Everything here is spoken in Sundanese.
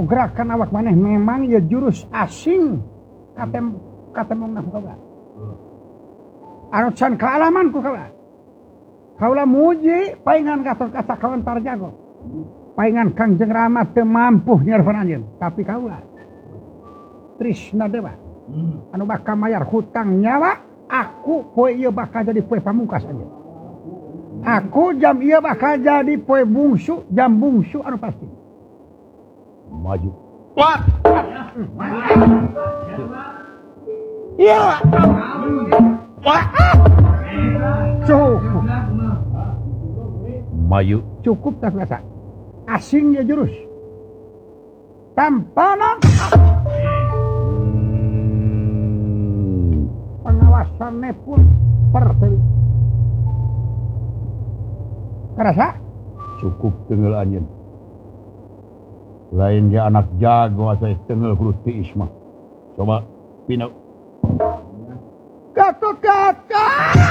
gerakan awak maneh memang ya jurus asing katemong kaula. Anu can kaalaman ku kaula. Kaula muji paingan gatot kata kawan para jago. Paingan Kangjeng Rama teu mampu nyervan anjeun, tapi kaula Trisna Dewa. Anu bakal mayar hutang nyawa, aku poe ieu bakal jadi poe pamungkas anjeun. Aku jam ieu bakal jadi poe bungsu, jam bungsu anu pasti. Maju. Wah. Iya. Wah. Cukup. Maju. Cukup tak biasa. Asing ya jurus. Tampanan. Pengawasannya pun pertewi. Kerasa? Cukup tenggel anjeun. Lain dia anak jago asa tenggel kudu tiis mah. Coba pina. Gatot.